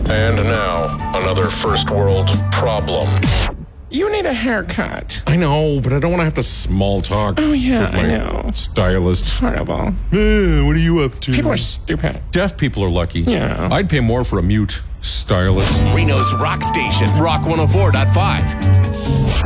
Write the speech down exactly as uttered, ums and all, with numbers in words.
And now, another first world problem. You need a haircut. I know, but I don't want to have to small talk. Oh, yeah, with my I know. Stylist. Horrible. Eh, what are you up to? People are stupid. Deaf people are lucky. Yeah. I'd pay more for a mute stylist. Reno's Rock Station, Rock one oh four point five.